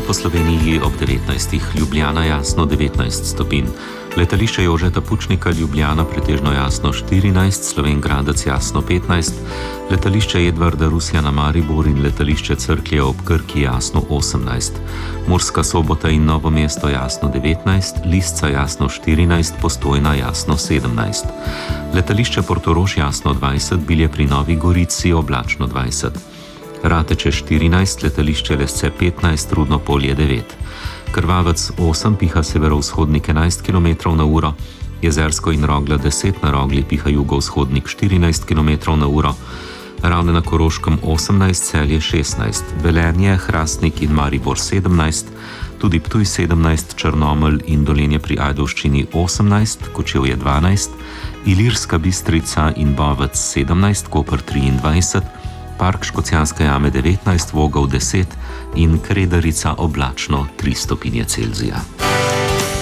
po Sloveniji ob 19. Ljubljana jasno 19 stopinj. Letališče Jožeta Pučnika Ljubljana pretežno jasno 14, Slovenj Gradec jasno 15, letališče Edvarda Rusjana Maribor in letališče Cerklje ob Krki jasno 18, Murska Sobota in Novo mesto jasno 19, Lisca jasno 14, Postojna jasno 17. Letališče Portorož jasno 20, Bilje pri Novi Gorici oblačno 20. Rateče 14, letališče Lesce 15, Rudno Polje 9. Krvavec 8, piha severovzhodnik 11 km/h, Jezersko in Rogla 10, na Rogli piha jugovzhodnik 14 km/h, Ravne na Koroškem 18, Celje 16, Velenje, Hrastnik in Maribor 17, tudi Ptuj 17, Črnomelj in Dolenje pri Ajdovščini 18, Kočevje 12, Ilirska Bistrica in Bovec 17, Koper 23, Park Škocjanske jame 19, Vogel 10 in Kredarica oblačno 3 stopinje Celzija.